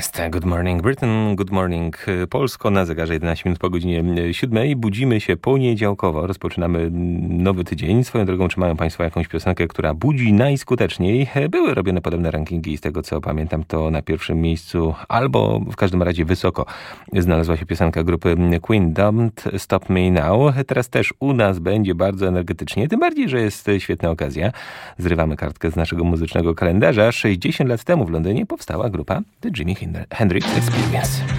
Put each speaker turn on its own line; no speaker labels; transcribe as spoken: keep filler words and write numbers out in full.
jest Good Morning Britain, Good Morning Polsko. Na zegarze jedenaście minut po godzinie siódmej. Budzimy się poniedziałkowo. Rozpoczynamy nowy tydzień. Swoją drogą, czy mają Państwo jakąś piosenkę, która budzi najskuteczniej? Były robione podobne rankingi i z tego, co pamiętam, to na pierwszym miejscu, albo w każdym razie wysoko, znalazła się piosenka grupy Queen, Don't Stop Me Now. Teraz też u nas będzie bardzo energetycznie, tym bardziej, że jest świetna okazja. Zrywamy kartkę z naszego muzycznego kalendarza. sześćdziesiąt lat temu w Londynie powstała grupa The Jimi Hendrix Experience.